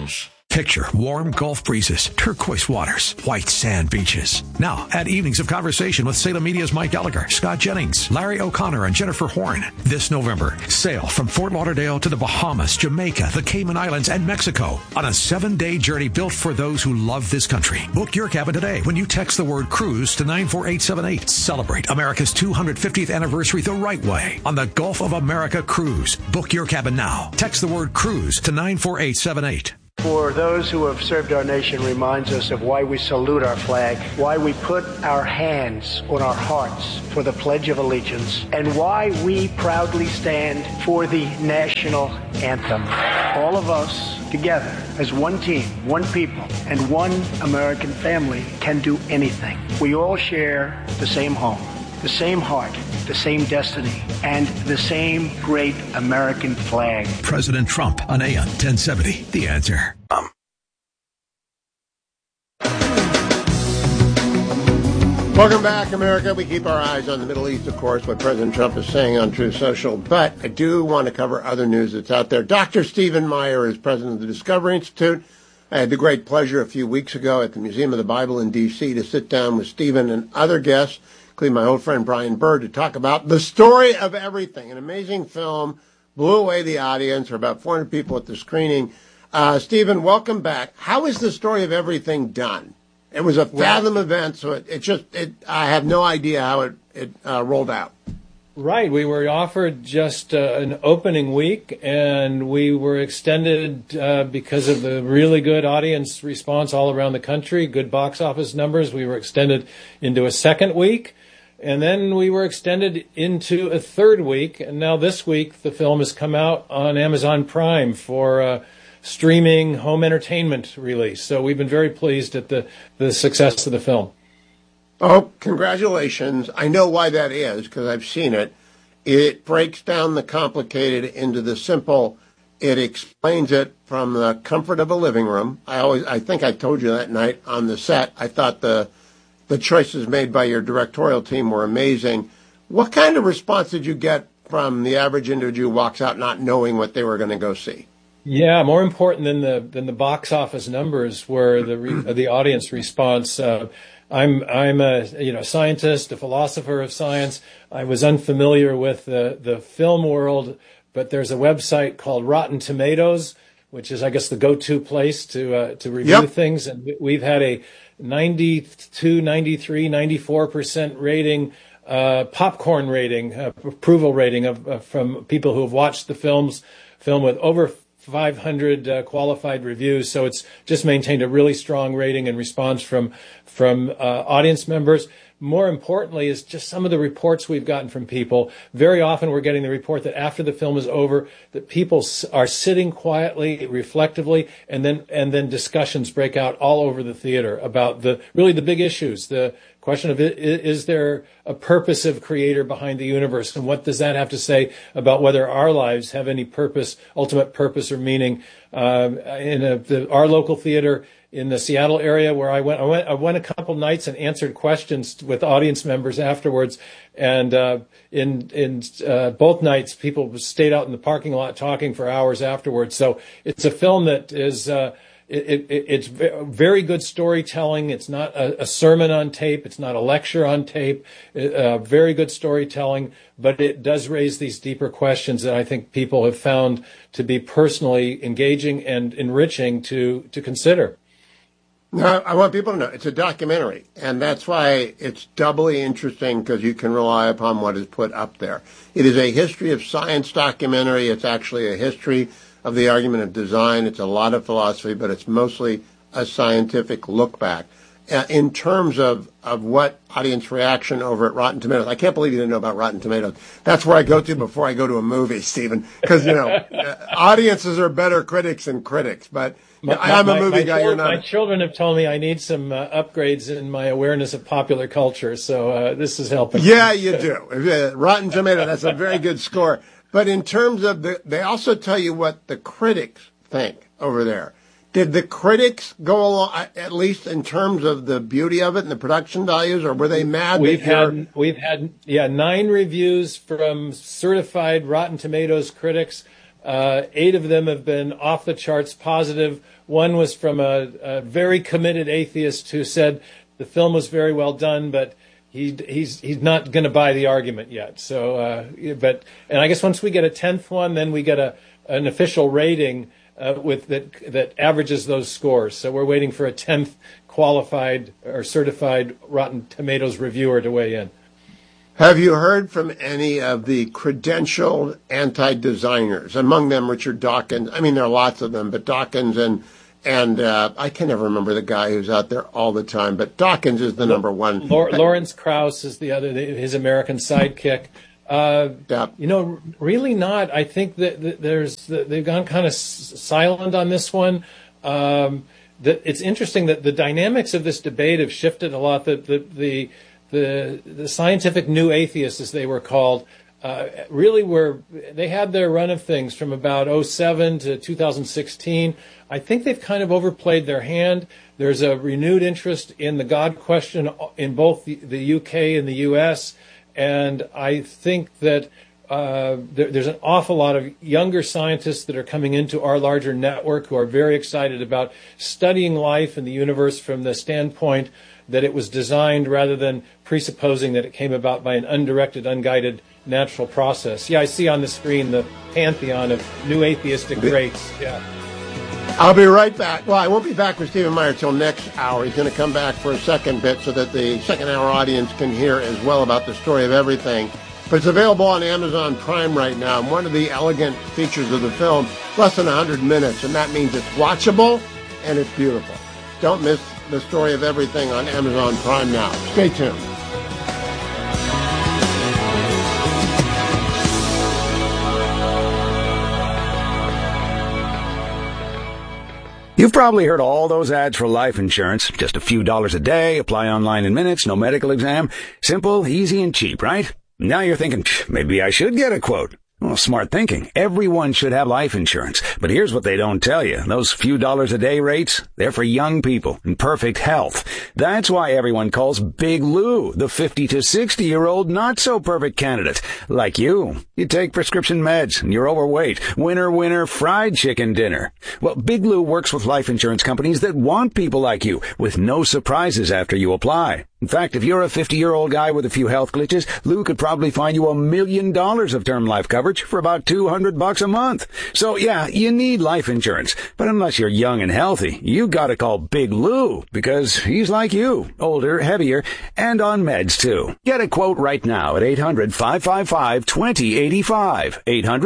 Picture warm Gulf breezes, turquoise waters, white sand beaches. Now, add evenings of conversation with Salem Media's Mike Gallagher, Scott Jennings, Larry O'Connor, and Jennifer Horn. This November, sail from Fort Lauderdale to the Bahamas, Jamaica, the Cayman Islands, and Mexico on a 7-day journey built for those who love this country. Book your cabin today when you text the word cruise to 94878. Celebrate America's 250th anniversary the right way on the Gulf of America Cruise. Book your cabin now. Text the word cruise to 94878. For those who have served our nation reminds us of why we salute our flag, why we put our hands on our hearts for the Pledge of Allegiance, and why we proudly stand for the national anthem. All of us together as one team, one people, and one American family can do anything. We all share the same home, the same heart, the same destiny, and the same great American flag. President Trump on AM 1070. The Answer. Welcome back, America. We keep our eyes on the Middle East, of course, what President Trump is saying on Truth Social. But I do want to cover other news that's out there. Dr. Stephen Meyer is president of the Discovery Institute. I had the great pleasure a few weeks ago at the Museum of the Bible in D.C. to sit down with Stephen and other guests, including my old friend Brian Bird, to talk about The Story of Everything, an amazing film, blew away the audience. There were about 400 people at the screening. Stephen, welcome back. How is The Story of Everything done? It was a Fathom event, so I have no idea how it rolled out. Right. We were offered just an opening week, and we were extended because of the really good audience response all around the country, good box office numbers. We were extended into a second week, and then we were extended into a third week. And now this week, the film has come out on Amazon Prime for streaming home entertainment release. So we've been very pleased at the success of the film. Oh, congratulations. I know why that is, because I've seen it. It breaks down the complicated into the simple. It explains it from the comfort of a living room. I think I told you that night on the set, I thought the choices made by your directorial team were amazing. What kind of response did you get from the average individual who walks out not knowing what they were going to go see? Yeah, more important than the box office numbers were the audience response. I'm a scientist, a philosopher of science. I was unfamiliar with the film world, but there's a website called Rotten Tomatoes, which is, I guess, the go-to place to review things. And we've had a 92, 93, 94% rating, popcorn rating, approval rating from people who have watched the film with over 500 qualified reviews. So it's just maintained a really strong rating and response from audience members. More importantly is just some of the reports we've gotten from people. Very often we're getting the report that after the film is over, that people are sitting quietly, reflectively, and then discussions break out all over the theater about the big issues. The question of, is there a purposive creator behind the universe? And what does that have to say about whether our lives have any purpose, ultimate purpose or meaning? Our local theater in the Seattle area where I went a couple nights and answered questions with audience members afterwards. And in both nights, people stayed out in the parking lot talking for hours afterwards. So it's a film that is it's very good storytelling. It's not a sermon on tape. It's not a lecture on tape. Very good storytelling, but it does raise these deeper questions that I think people have found to be personally engaging and enriching to consider. No, I want people to know it's a documentary, and that's why it's doubly interesting, because you can rely upon what is put up there. It is a history of science documentary. It's actually a history of the argument of design. It's a lot of philosophy, but it's mostly a scientific look back. In terms of what audience reaction over at Rotten Tomatoes, I can't believe you didn't know about Rotten Tomatoes. That's where I go to before I go to a movie, Stephen, because, audiences are better critics than critics, but I'm a movie guy. You're not. My children have told me I need some upgrades in my awareness of popular culture, so this is helping. Yeah, you do. Rotten Tomatoes, that's a very good score. But in terms of they also tell you what the critics think over there. Did the critics go along, at least in terms of the beauty of it and the production values, or were they mad? We've had 9 reviews from certified Rotten Tomatoes critics. 8 of them have been off the charts positive. One was from a very committed atheist who said the film was very well done, but he's not going to buy the argument yet. So, and I guess once we get a 10th one, then we get an official rating with that averages those scores. So we're waiting for a 10th qualified or certified Rotten Tomatoes reviewer to weigh in. Have you heard from any of the credentialed anti-designers, among them Richard Dawkins? I mean, there are lots of them, but Dawkins and I can never remember the guy who's out there all the time, but Dawkins is the number one. Lawrence Krauss is the other, his American sidekick. Really not. I think that they've gone kind of silent on this one. It's interesting that the dynamics of this debate have shifted a lot. The scientific new atheists, as they were called, they had their run of things from about 2007 to 2016. I think they've kind of overplayed their hand. There's a renewed interest in the God question in both the UK and the US. And I think that there's an awful lot of younger scientists that are coming into our larger network who are very excited about studying life and the universe from the standpoint that it was designed rather than presupposing that it came about by an undirected, unguided natural process. Yeah, I see on the screen the pantheon of new atheistic greats. Yeah. I'll be right back. Well, I won't be back with Stephen Meyer till next hour. He's going to come back for a second bit so that the second hour audience can hear as well about the story of everything. But it's available on Amazon Prime right now. And one of the elegant features of the film, less than 100 minutes, and that means it's watchable and it's beautiful. Don't miss the story of everything on Amazon Prime now. Stay tuned. You've probably heard all those ads for life insurance. Just a few dollars a day, apply online in minutes, no medical exam. Simple, easy, and cheap, right? Now you're thinking, maybe I should get a quote. Well, smart thinking. Everyone should have life insurance. But here's what they don't tell you. Those few dollars a day rates, they're for young people in perfect health. That's why everyone calls Big Lou the 50 to 60-year-old not-so-perfect candidate. Like you. You take prescription meds and you're overweight. Winner, fried chicken dinner. Well, Big Lou works with life insurance companies that want people like you with no surprises after you apply. In fact, if you're a 50-year-old guy with a few health glitches, Lou could probably find you $1 million of term life coverage for about $200 a month. So yeah, you need life insurance. But unless you're young and healthy, you gotta call Big Lou because he's like you, older, heavier, and on meds too. Get a quote right now at 800-555-2085.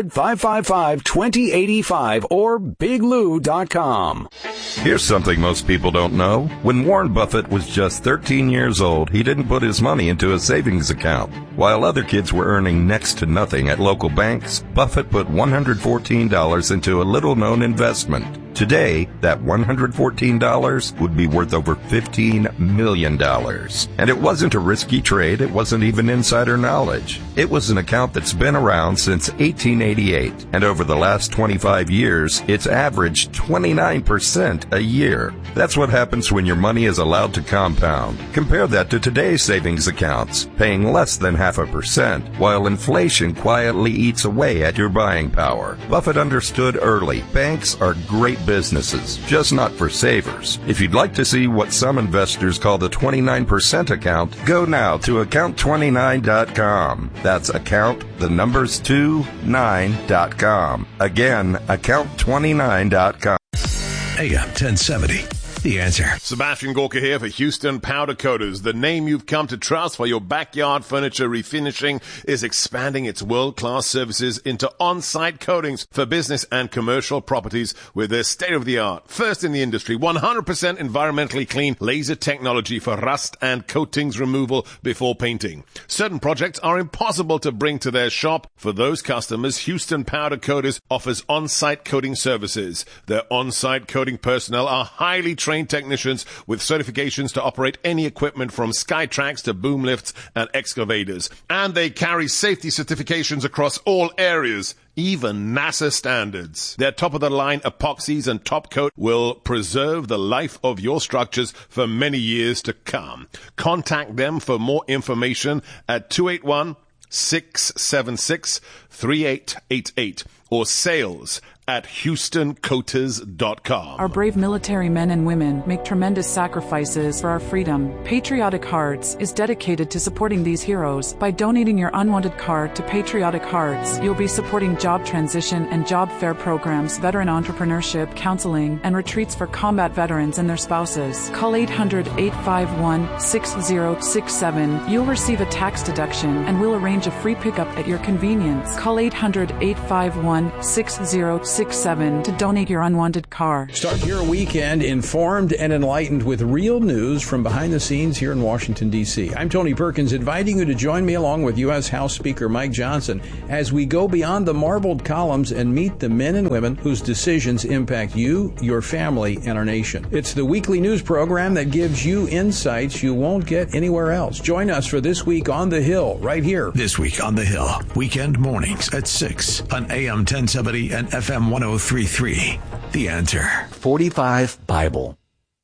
800-555-2085 or biglou.com. Here's something most people don't know. When Warren Buffett was just 13 years old, he didn't put his money into a savings account. While other kids were earning next to nothing at local banks, Buffett put $114 into a little-known investment. Today, that $114 would be worth over $15 million. And it wasn't a risky trade. It wasn't even insider knowledge. It was an account that's been around since 1888. And over the last 25 years, it's averaged 29% a year. That's what happens when your money is allowed to compound. Compare that to today's savings accounts, paying less than 0.5%, while inflation quietly eats away at your buying power. Buffett understood early. Banks are great businesses, just not for savers. If you'd like to see what some investors call the 29% account, go now to account29.com. That's account29.com. Again, account29.com. AM 1070. The Answer. Sebastian Gorka here for Houston Powder Coaters. The name you've come to trust for your backyard furniture refinishing is expanding its world-class services into on-site coatings for business and commercial properties with their state-of-the-art, first in the industry, 100% environmentally clean laser technology for rust and coatings removal before painting. Certain projects are impossible to bring to their shop. For those customers, Houston Powder Coaters offers on-site coating services. Their on-site coating personnel are highly trained technicians with certifications to operate any equipment from Skytrax to boom lifts and excavators. And they carry safety certifications across all areas, even NASA standards. Their top-of-the-line epoxies and top coat will preserve the life of your structures for many years to come. Contact them for more information at 281 676-3888 or sales@HoustonCoaters.com. Our brave military men and women make tremendous sacrifices for our freedom. Patriotic Hearts is dedicated to supporting these heroes. By donating your unwanted card to Patriotic Hearts, you'll be supporting job transition and job fair programs, veteran entrepreneurship, counseling, and retreats for combat veterans and their spouses. Call 800-851-6067. You'll receive a tax deduction and we'll arrange a free pickup at your convenience. Call 800-851-6067 to donate your unwanted car. Start your weekend informed and enlightened with real news from behind the scenes here in Washington, D.C. I'm Tony Perkins, inviting you to join me along with U.S. House Speaker Mike Johnson as we go beyond the marbled columns and meet the men and women whose decisions impact you, your family, and our nation. It's the weekly news program that gives you insights you won't get anywhere else. Join us for This Week on the Hill, right here. This Week on the Hill, weekend mornings at 6 on AM 1070 and FM 103.3. The Answer. 45 Bible.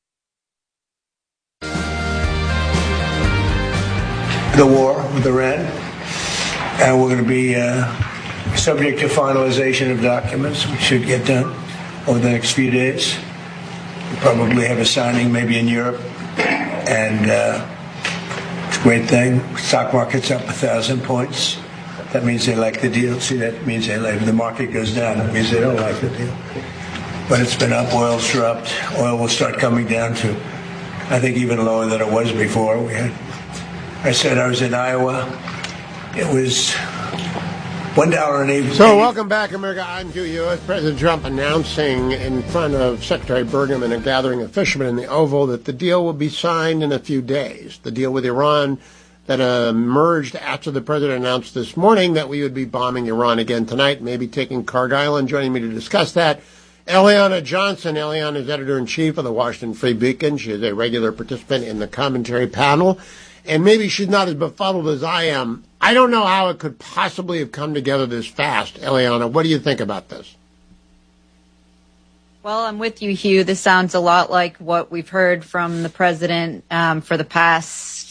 The war with Iran, and we're going to be subject to finalization of documents, which should get done over the next few days. We'll probably have a signing maybe in Europe, and it's a great thing. Stock market's up 1,000 points. That means they like the deal. See, that means they like. If the market goes down, that means they don't like the deal. But it's been up. Oil's dropped. Oil will start coming down to, I think, even lower than it was before. I said I was in Iowa. It was $1.80. So welcome back, America. I'm Hugh Hewitt. President Trump announcing in front of Secretary Burgum and a gathering of fishermen in the Oval that the deal will be signed in a few days. The deal with Iran that emerged after the president announced this morning that we would be bombing Iran again tonight, maybe taking Kharg Island. Joining me to discuss that, Eliana Johnson. Eliana is editor-in-chief of the Washington Free Beacon. She is a regular participant in the commentary panel, and maybe she's not as befuddled as I am. I don't know how it could possibly have come together this fast. Eliana, what do you think about this? Well, I'm with you, Hugh. This sounds a lot like what we've heard from the president for the past,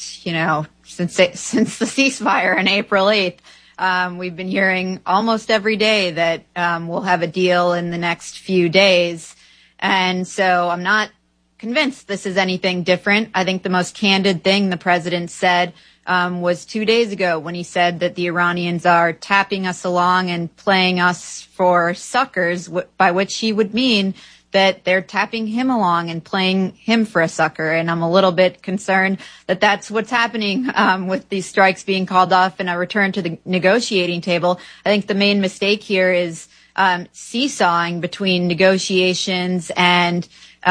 since the ceasefire on April 8th. We've been hearing almost every day that we'll have a deal in the next few days. And so I'm not convinced this is anything different. I think the most candid thing the president said was 2 days ago when he said that the Iranians are tapping us along and playing us for suckers, by which he would mean that they're tapping him along and playing him for a sucker. And I'm a little bit concerned that that's what's happening with these strikes being called off and a return to the negotiating table. I think the main mistake here is seesawing between negotiations and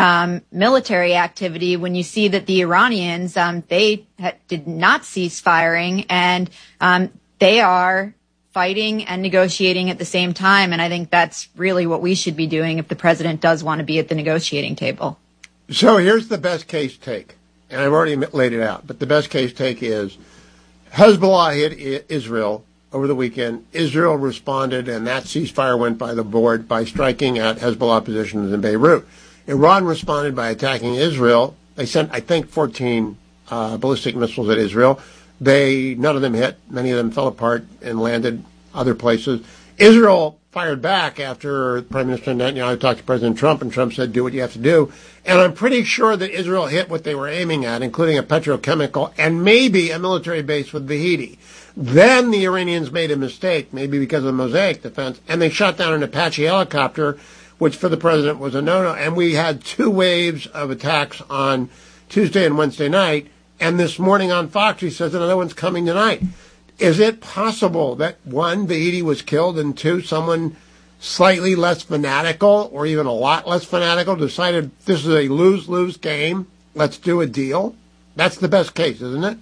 military activity when you see that the Iranians, they did not cease firing, and they are fighting and negotiating at the same time. And I think that's really what we should be doing if the president does want to be at the negotiating table. So here's the best case take, and I've already laid it out, but the best case take is Hezbollah hit Israel over the weekend. Israel responded, and that ceasefire went by the board by striking at Hezbollah positions in Beirut. Iran responded by attacking Israel. They sent, I think, 14 ballistic missiles at Israel. None of them hit. Many of them fell apart and landed other places. Israel fired back after Prime Minister Netanyahu talked to President Trump, and Trump said, do what you have to do. And I'm pretty sure that Israel hit what they were aiming at, including a petrochemical and maybe a military base with Vahidi. Then the Iranians made a mistake, maybe because of the Mosaic defense, and they shot down an Apache helicopter, which for the president was a no-no. And we had 2 waves of attacks on Tuesday and Wednesday night. And this morning on Fox, he says another one's coming tonight. Is it possible that, 1, Vahidi was killed, and 2, someone slightly less fanatical, or even a lot less fanatical, decided this is a lose-lose game, let's do a deal? That's the best case, isn't it?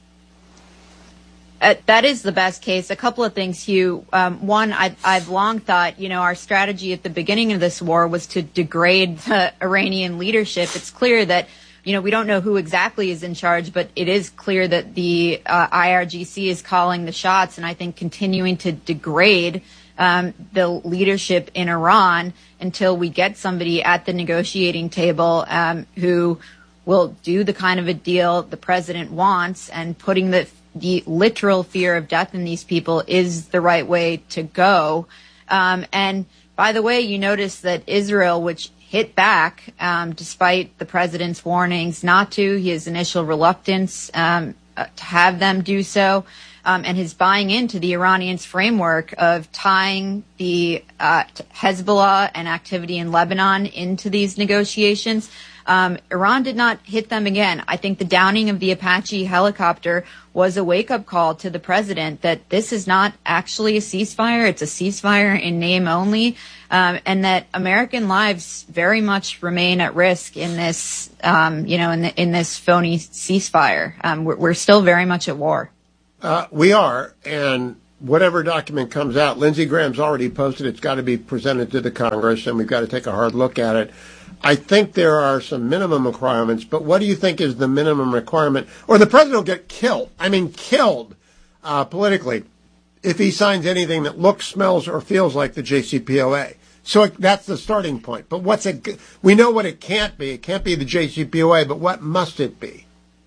That is the best case. A couple of things, Hugh. One, I've long thought, our strategy at the beginning of this war was to degrade the Iranian leadership. It's clear that, we don't know who exactly is in charge, but it is clear that the IRGC is calling the shots, and I think continuing to degrade the leadership in Iran until we get somebody at the negotiating table who will do the kind of a deal the president wants, and putting the the literal fear of death in these people is the right way to go. And by the way, you notice that Israel, which hit back despite the president's warnings not to, his initial reluctance to have them do so, and his buying into the Iranians' framework of tying the Hezbollah and activity in Lebanon into these negotiations. Iran did not hit them again. I think the downing of the Apache helicopter was a wake-up call to the president that this is not actually a ceasefire. It's a ceasefire in name only, and that American lives very much remain at risk in this, in this phony ceasefire. We're still very much at war. We are, and whatever document comes out, Lindsey Graham's already posted it's got to be presented to the Congress, and we've got to take a hard look at it. I think there are some minimum requirements, but what do you think is the minimum requirement? Or the president will get killed. I mean, killed politically if he signs anything that looks, smells, or feels like the JCPOA. So that's the starting point. But we know what it can't be. It can't be the JCPOA, but what must it be?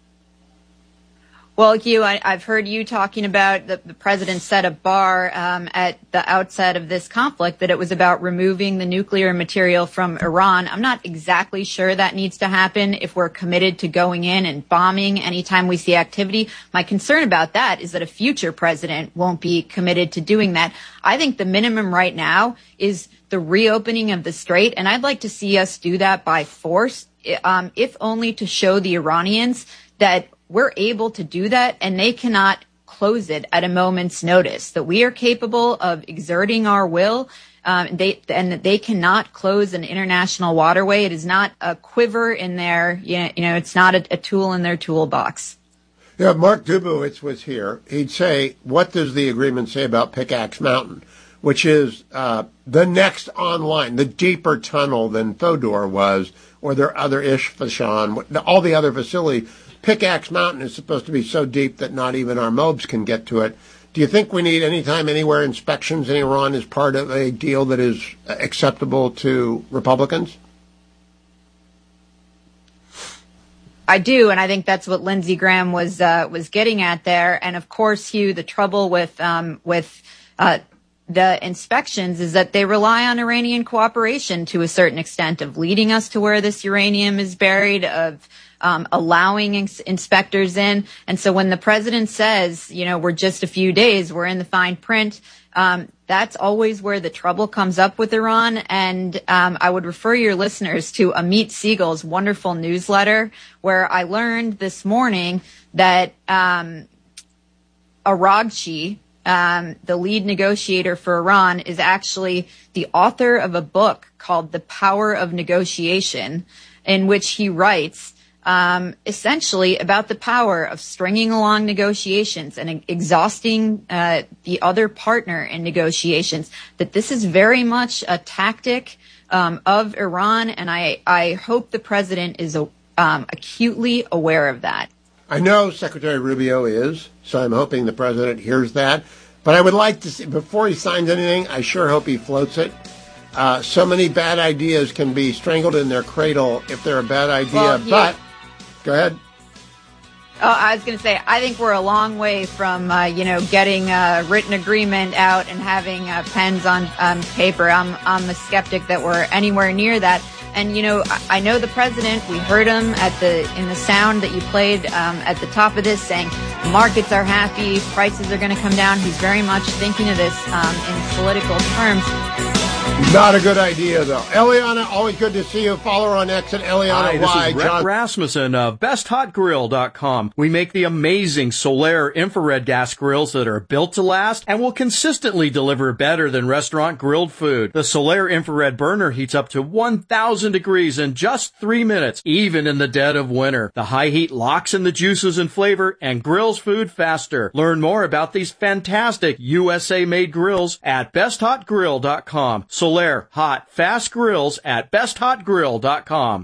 Well, Hugh, I've heard you talking about the president set a bar at the outset of this conflict, that it was about removing the nuclear material from Iran. I'm not exactly sure that needs to happen if we're committed to going in and bombing anytime we see activity. My concern about that is that a future president won't be committed to doing that. I think the minimum right now is the reopening of the strait, and I'd like to see us do that by force, if only to show the Iranians that we're able to do that and they cannot close it at a moment's notice, that we are capable of exerting our will, and that they cannot close an international waterway. It is not a quiver in their, it's not a tool in their toolbox. Yeah, Mark Dubowitz was here. He'd say, what does the agreement say about Pickaxe Mountain, which is the next online, the deeper tunnel than Fodor was, or their other Isfahan, all the other facilities. Pickaxe Mountain is supposed to be so deep that not even our mobs can get to it. Do you think we need anytime, anywhere inspections in Iran as part of a deal that is acceptable to Republicans? I do, and I think that's what Lindsey Graham was getting at there. And of course, Hugh, the trouble with the inspections is that they rely on Iranian cooperation to a certain extent, of leading us to where this uranium is buried, of allowing inspectors in. And so when the president says, we're just a few days, we're in the fine print, that's always where the trouble comes up with Iran. And I would refer your listeners to Amit Siegel's wonderful newsletter, where I learned this morning that Araghchi, the lead negotiator for Iran, is actually the author of a book called The Power of Negotiation, in which he writes essentially about the power of stringing along negotiations and exhausting the other partner in negotiations, that this is very much a tactic of Iran, and I hope the president is acutely aware of that. I know Secretary Rubio is, so I'm hoping the president hears that. But I would like to see, before he signs anything, I sure hope he floats it. So many bad ideas can be strangled in their cradle if they're a bad idea. But, go ahead. Oh, I was going to say, I think we're a long way from, getting a written agreement out and having pens on paper. I'm a skeptic that we're anywhere near that. And, I know the president, we heard him in the sound that you played at the top of this, saying markets are happy, prices are going to come down. He's very much thinking of this in political terms. Not a good idea, though. Eliana, always good to see you. Follow her on X at Eliana Y. This is Rhett Rasmussen of BestHotGrill.com. We make the amazing Solaire infrared gas grills that are built to last and will consistently deliver better than restaurant grilled food. The Solaire infrared burner heats up to 1,000 degrees in just 3 minutes, even in the dead of winter. The high heat locks in the juices and flavor and grills food faster. Learn more about these fantastic USA-made grills at BestHotGrill.com. Solaire hot, fast grills at BestHotGrill.com.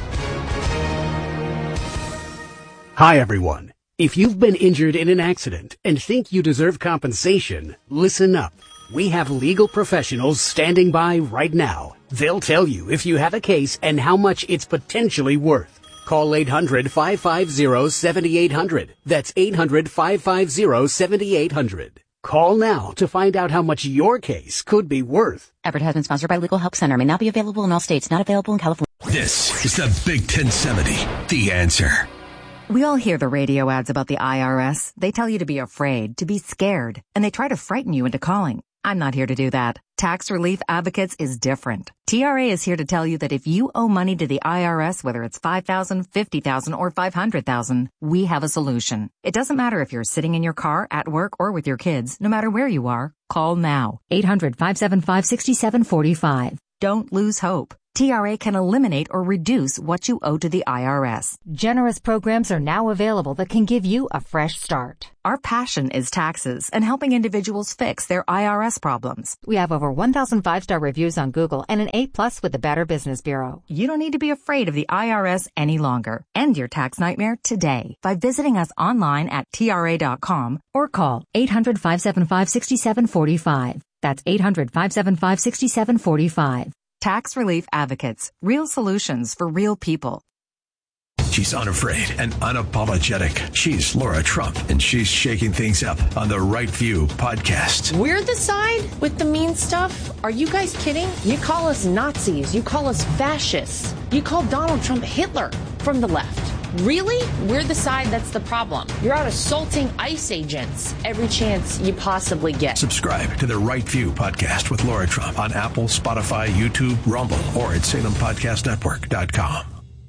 Hi, everyone. If you've been injured in an accident and think you deserve compensation, listen up. We have legal professionals standing by right now. They'll tell you if you have a case and how much it's potentially worth. Call 800-550-7800. That's 800-550-7800. Call now to find out how much your case could be worth. Advertisement sponsored by Legal Help Center. May not be available in all states. Not available in California. This is the Big 1070, The Answer. We all hear the radio ads about the IRS. They tell you to be afraid, to be scared, and they try to frighten you into calling. I'm not here to do that. Tax Relief Advocates is different. TRA is here to tell you that if you owe money to the IRS, whether it's $5,000, $50,000, or $500,000, we have a solution. It doesn't matter if you're sitting in your car, at work, or with your kids. No matter where you are, call now. 800-575-6745. Don't lose hope. TRA can eliminate or reduce what you owe to the IRS. Generous programs are now available that can give you a fresh start. Our passion is taxes and helping individuals fix their IRS problems. We have over 1,000 5-star reviews on Google and an A+ with the Better Business Bureau. You don't need to be afraid of the IRS any longer. End your tax nightmare today by visiting us online at TRA.com or call 800-575-6745. That's 800-575-6745. Tax Relief Advocates. Real solutions for real people. She's unafraid and unapologetic. She's Laura Trump, and she's shaking things up on the Right View podcast. We're the side with the mean stuff? Are you guys kidding? You call us Nazis. You call us fascists. You call Donald Trump Hitler from the left. Really? We're the side that's the problem. You're out assaulting ICE agents every chance you possibly get. Subscribe to the Right View podcast with Laura Trump on Apple, Spotify, YouTube, Rumble, or at SalemPodcastNetwork.com.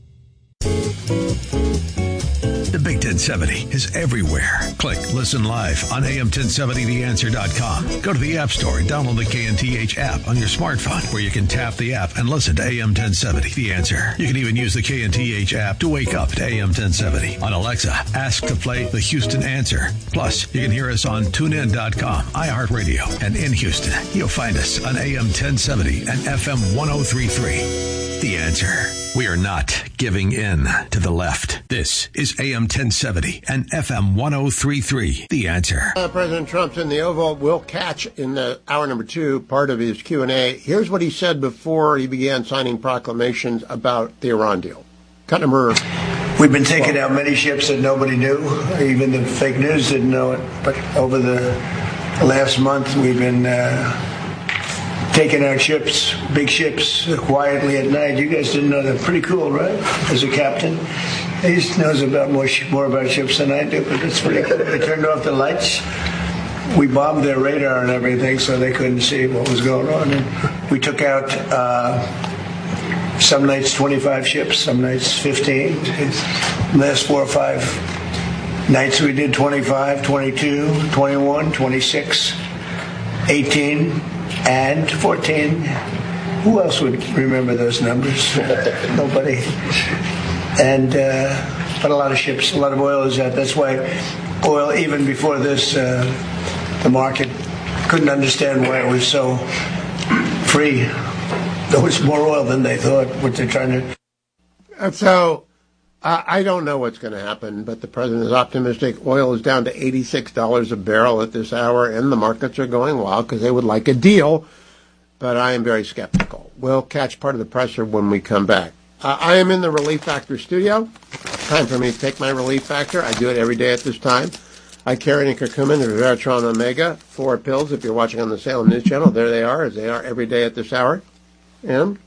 The Big 1070 is everywhere. Click Listen Live on AM1070theanswer.com. Go to the App Store and download the KNTH app on your smartphone, where you can tap the app and listen to AM1070 The Answer. You can even use the KNTH app to wake up to AM1070. On Alexa, ask to play the Houston Answer. Plus, you can hear us on TuneIn.com, iHeartRadio, and in Houston, you'll find us on AM1070 and FM 1033. The Answer. We are not giving in to the left. This is AM 1070 and FM 1033. The Answer. President Trump's in the Oval. We'll catch in the hour number 2 part of his Q&A. Here's what he said before he began signing proclamations about the Iran deal. Cut number. We've been taking out many ships that nobody knew. Even the fake news didn't know it. But over the last month, we've been taking out ships, big ships, quietly at night. You guys didn't know that. Pretty cool, right? As a captain, he knows about more about ships than I do, but it's pretty cool. They turned off the lights. We bombed their radar and everything, so they couldn't see what was going on. And we took out some nights 25 ships, some nights 15. Last 4 or 5 nights we did 25, 22, 21, 26, 18. And 14. Who else would remember those numbers? Nobody. And but a lot of ships, a lot of oil is out. That's why oil, even before this, the market couldn't understand why it was so free. There was more oil than they thought. What they're trying to. So I don't know what's going to happen, but the president is optimistic. Oil is down to $86 a barrel at this hour, and the markets are going wild because they would like a deal, but I am very skeptical. We'll catch part of the presser when we come back. I am in the Relief Factor studio. Time for me to take my Relief Factor. I do it every day at this time. I carry in curcumin, resveratrol, omega, 4 pills. If you're watching on the Salem News Channel, there they are, as they are every day at this hour. And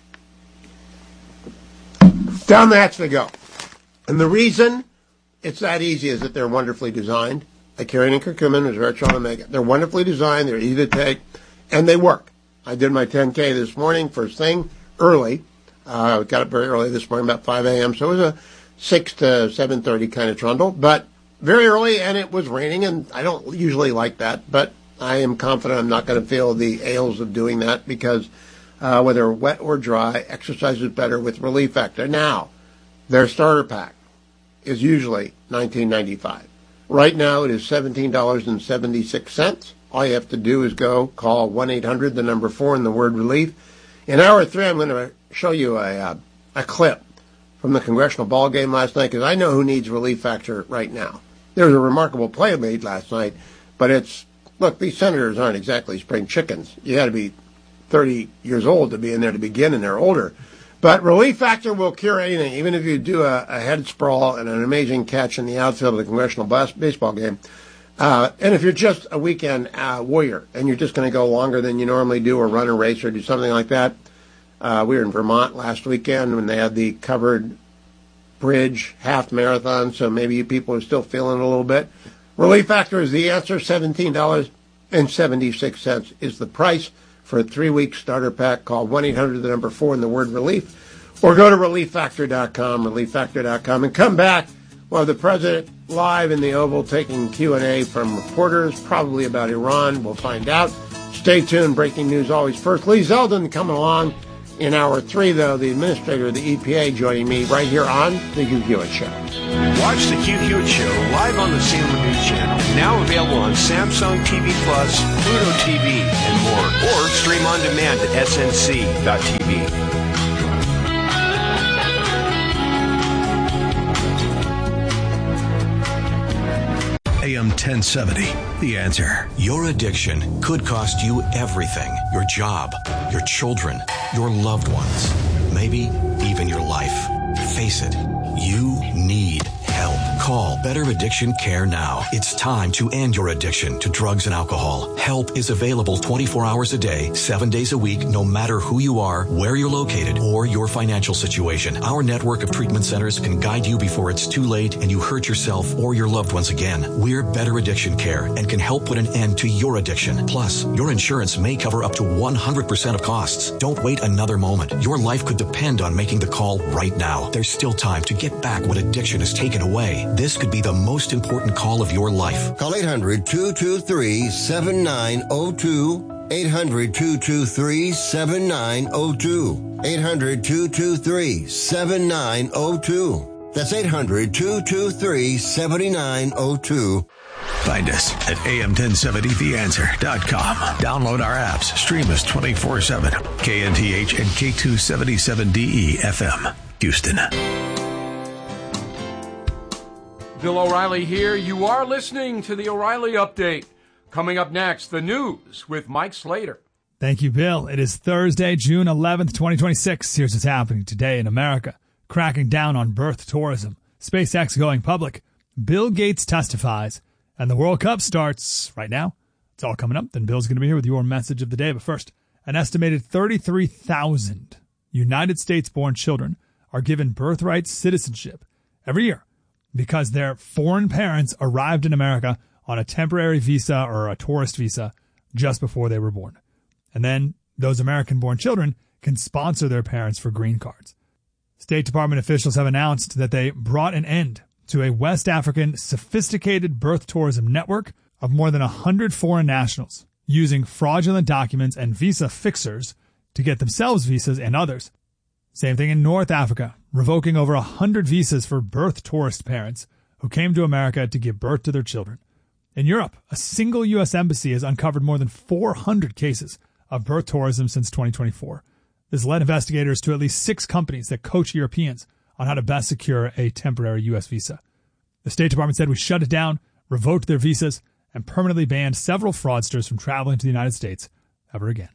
down the hatch they go. And the reason it's that easy is that they're wonderfully designed. Icarian and curcumin, resveratrol, omega. They're wonderfully designed. They're easy to take, and they work. I did my 10K this morning, first thing, early. I got up very early this morning, about 5 a.m., so it was a 6 to 7:30 kind of trundle, but very early, and it was raining, and I don't usually like that, but I am confident I'm not going to feel the ails of doing that because whether wet or dry, exercise is better with Relief Factor. Now, their starter pack is usually $19.95. Right now it is $17.76. All you have to do is call 1-800, the number 4, and the word relief. In hour 3, I'm going to show you a clip from the congressional ball game last night because I know who needs Relief Factor right now. There was a remarkable play made last night, but look, these senators aren't exactly spring chickens. You got to be 30 years old to be in there to begin, and they're older. But Relief Factor will cure anything, even if you do a head sprawl and an amazing catch in the outfield of the Congressional baseball game. And if you're just a weekend warrior and you're just going to go longer than you normally do or run a race or do something like that. We were in Vermont last weekend when they had the covered bridge half marathon, so maybe you people are still feeling it a little bit. Relief Factor is the answer. $17.76 is the price for a 3-week starter pack. Call 1-800-4 and the word relief, or go to relieffactor.com, and come back. We'll have the president live in the Oval taking Q&A from reporters, probably about Iran. We'll find out. Stay tuned. Breaking news always first. Lee Zeldin coming along in hour 3, though, the administrator of the EPA, joining me right here on The Hugh Hewitt Show. Watch The Hugh Hewitt Show live on the Salem News Channel. Now available on Samsung TV Plus, Pluto TV, and more. Or stream on demand at snc.tv. AM 1070, The Answer. Your addiction could cost you everything. Your job, your children, your loved ones, maybe even your life. Face it, you need help. Call Better Addiction Care now. It's time to end your addiction to drugs and alcohol. Help is available 24 hours a day, 7 days a week, no matter who you are, where you're located, or your financial situation. Our network of treatment centers can guide you before it's too late and you hurt yourself or your loved ones again. We're Better Addiction Care and can help put an end to your addiction. Plus, your insurance may cover up to 100% of costs. Don't wait another moment. Your life could depend on making the call right now. There's still time to get back what addiction has taken away. This could be the most important call of your life. Call 800-223-7902. 800-223-7902. 800-223-7902. That's 800-223-7902. Find us at am1070theanswer.com. Download our apps. Stream us 24/7. KNTH and K277DE FM, Houston. Bill O'Reilly here. You are listening to the O'Reilly Update. Coming up next, the news with Mike Slater. Thank you, Bill. It is Thursday, June 11th, 2026. Here's what's happening today in America. Cracking down on birth tourism. SpaceX going public. Bill Gates testifies. And the World Cup starts right now. It's all coming up. Then Bill's going to be here with your message of the day. But first, an estimated 33,000 United States-born children are given birthright citizenship every year because their foreign parents arrived in America on a temporary visa or a tourist visa just before they were born. And then those American-born children can sponsor their parents for green cards. State Department officials have announced that they brought an end to a West African sophisticated birth tourism network of more than 100 foreign nationals using fraudulent documents and visa fixers to get themselves visas and others. Same thing in North Africa, revoking over 100 visas for birth tourist parents who came to America to give birth to their children. In Europe, a single U.S. embassy has uncovered more than 400 cases of birth tourism since 2024. This led investigators to at least 6 companies that coach Europeans on how to best secure a temporary U.S. visa. The State Department said we shut it down, revoked their visas, and permanently banned several fraudsters from traveling to the United States ever again.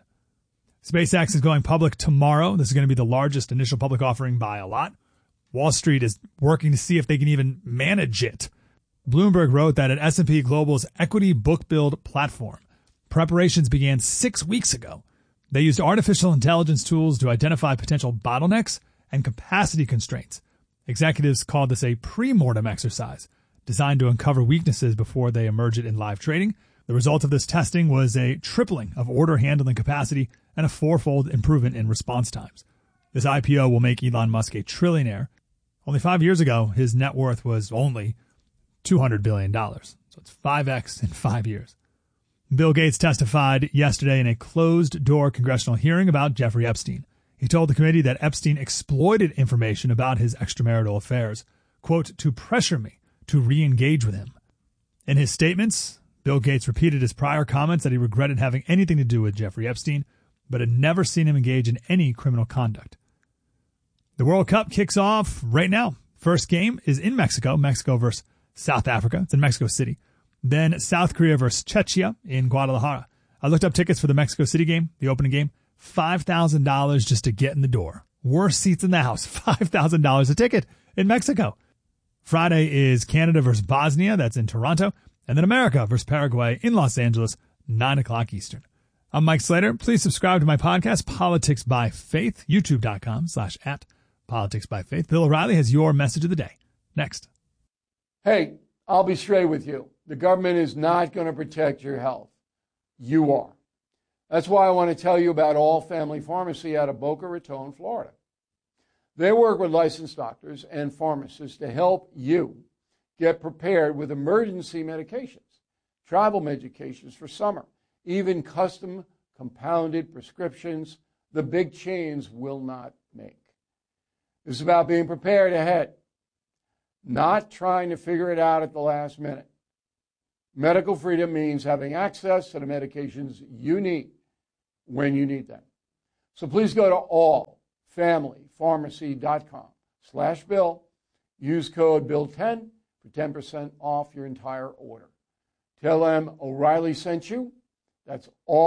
SpaceX is going public tomorrow. This is going to be the largest initial public offering by a lot. Wall Street is working to see if they can even manage it. Bloomberg wrote that at S&P Global's equity book build platform, preparations began 6 weeks ago. They used artificial intelligence tools to identify potential bottlenecks and capacity constraints. Executives called this a pre-mortem exercise designed to uncover weaknesses before they emerge it in live trading. The result of this testing was a tripling of order handling capacity and a 4-fold improvement in response times. This IPO will make Elon Musk a trillionaire. Only 5 years ago, his net worth was only $200 billion. So it's 5x in 5 years. Bill Gates testified yesterday in a closed-door congressional hearing about Jeffrey Epstein. He told the committee that Epstein exploited information about his extramarital affairs, quote, to pressure me to re-engage with him. In his statements, Bill Gates repeated his prior comments that he regretted having anything to do with Jeffrey Epstein, but had never seen him engage in any criminal conduct. The World Cup kicks off right now. First game is in Mexico, Mexico versus South Africa. It's in Mexico City. Then South Korea versus Czechia in Guadalajara. I looked up tickets for the Mexico City game, the opening game, $5,000 just to get in the door. Worst seats in the house, $5,000 a ticket in Mexico. Friday is Canada versus Bosnia. That's in Toronto. And then America versus Paraguay in Los Angeles, 9 o'clock Eastern. I'm Mike Slater. Please subscribe to my podcast, Politics by Faith, youtube.com/@politicsbyfaith. Bill O'Reilly has your message of the day. Next. Hey, I'll be straight with you. The government is not going to protect your health. You are. That's why I want to tell you about All Family Pharmacy out of Boca Raton, Florida. They work with licensed doctors and pharmacists to help you get prepared with emergency medications, travel medications for summer, even custom compounded prescriptions the big chains will not make. It's about being prepared ahead, not trying to figure it out at the last minute. Medical freedom means having access to the medications you need when you need them. So please go to allfamilypharmacy.com/Bill. Use code Bill10 for 10% off your entire order. Tell them O'Reilly sent you. That's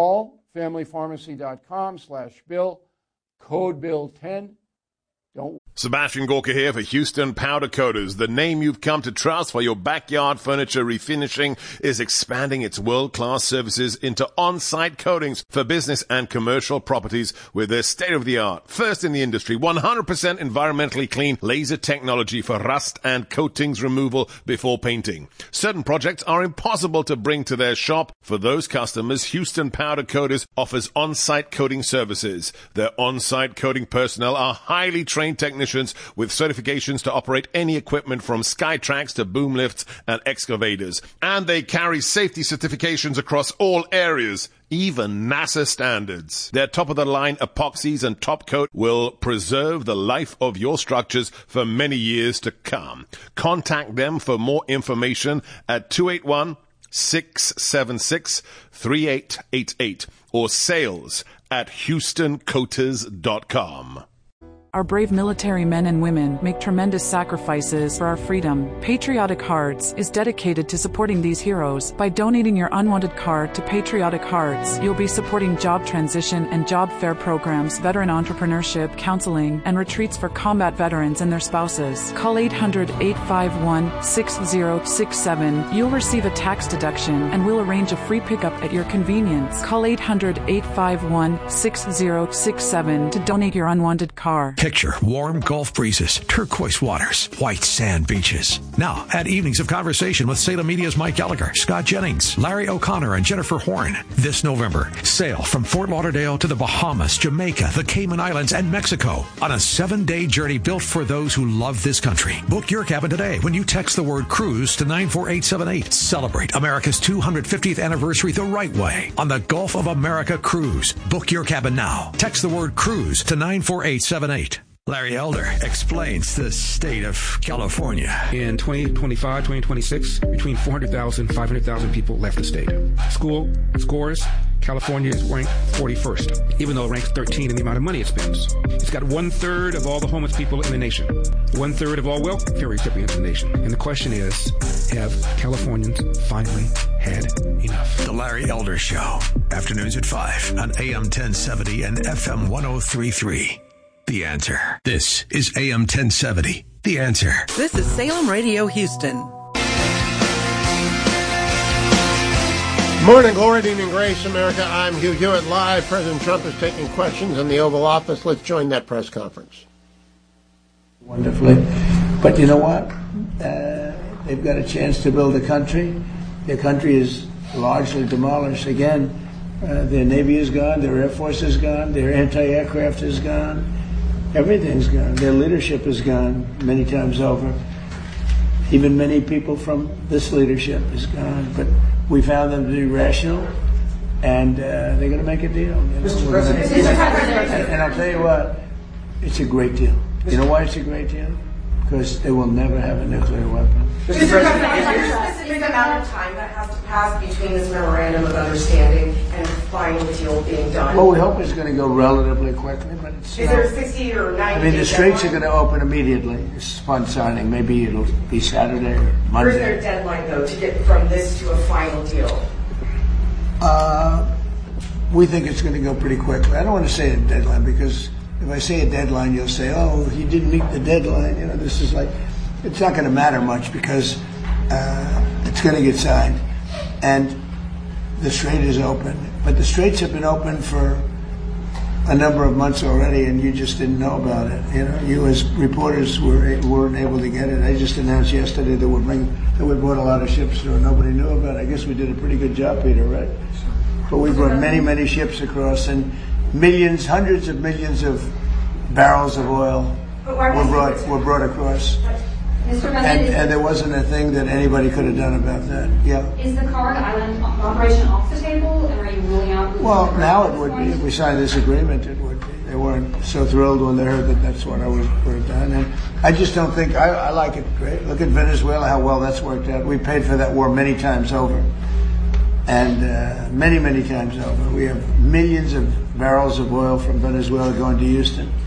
allfamilypharmacy.com/Bill. Code Bill10. Don't. Sebastian Gorka here for Houston Powder Coaters. The name you've come to trust for your backyard furniture refinishing is expanding its world-class services into on-site coatings for business and commercial properties with their state-of-the-art, first in the industry, 100% environmentally clean laser technology for rust and coatings removal before painting. Certain projects are impossible to bring to their shop. For those customers, Houston Powder Coaters offers on-site coating services. Their on-site coating personnel are highly trained technicians with certifications to operate any equipment from Skytrax to boom lifts and excavators. And they carry safety certifications across all areas, even NASA standards. Their top-of-the-line epoxies and top coat will preserve the life of your structures for many years to come. Contact them for more information at 281-676-3888 or sales@HoustonCoaters.com. Our brave military men and women make tremendous sacrifices for our freedom. Patriotic Hearts is dedicated to supporting these heroes. By donating your unwanted card to Patriotic Hearts, you'll be supporting job transition and job fair programs, veteran entrepreneurship, counseling, and retreats for combat veterans and their spouses. Call 800-851-6067. You'll receive a tax deduction and we'll arrange a free pickup at your convenience. Call 800-851-6067 to donate your unwanted card. Picture warm Gulf breezes, turquoise waters, white sand beaches. Now, at Evenings of Conversation with Salem Media's Mike Gallagher, Scott Jennings, Larry O'Connor, and Jennifer Horn. This November, sail from Fort Lauderdale to the Bahamas, Jamaica, the Cayman Islands, and Mexico on a 7-day journey built for those who love this country. Book your cabin today when you text the word cruise to 94878. Celebrate America's 250th anniversary the right way on the Gulf of America Cruise. Book your cabin now. Text the word cruise to 94878. Larry Elder explains the state of California. In 2025, 2026, between 400,000 and 500,000 people left the state. School scores, California is ranked 41st, even though it ranks 13 in the amount of money it spends. It's got 1/3 of all the homeless people in the nation, 1/3 of all welfare recipients in the nation. And the question is, have Californians finally had enough? The Larry Elder Show, afternoons at 5 on AM 1070 and FM 103.3. The Answer. This is AM 1070. The Answer. This is Salem Radio Houston. Morning glory, evening grace, America. I'm Hugh Hewitt live. President Trump is taking questions in the Oval Office. Let's join that press conference. Wonderfully. But you know what? They've got a chance to build a country. Their country is largely demolished. Again, their Navy is gone, their Air Force is gone, their anti-aircraft is gone. Everything's gone. Their leadership is gone many times over. Even many people from this leadership is gone. But we found them to be rational, and they're going to make a deal. Mr. President. And I'll tell you what, it's a great deal. You know why it's a great deal? Because they will never have a nuclear weapon. Mr. President, is there a specific amount of time that has to pass between this memorandum of understanding and the final deal being done? Well, we hope it's going to go relatively quickly, but it's is there a 60 or 90 I mean, the straits are going to open immediately upon signing. Maybe it'll be Saturday or Monday. Where's their deadline, though, to get from this to a final deal? We think it's going to go pretty quickly. I don't want to say a deadline because if I say a deadline, you'll say, oh, he didn't meet the deadline. You know, this is like, it's not going to matter much because it's going to get signed. And the strait is open. But the straits have been open for a number of months already, and you just didn't know about it. You know, you as reporters weren't able to get it. I just announced yesterday that we brought a lot of ships through, and nobody knew about it. I guess we did a pretty good job, Peter, right? But we brought many, many ships across, and millions, hundreds of millions of barrels of oil were brought across. And there wasn't a thing that anybody could have done about that. Yeah. Is the Kariga Island operation off the table, and are you ruling out? Well, now it would be. If we signed this agreement, it would be. They weren't so thrilled when they heard that that's what I would have done. And I just don't think, I like it great. Look at Venezuela, how well that's worked out. We paid for that war many times over. And many, many times over. We have millions of barrels of oil from Venezuela going to Houston.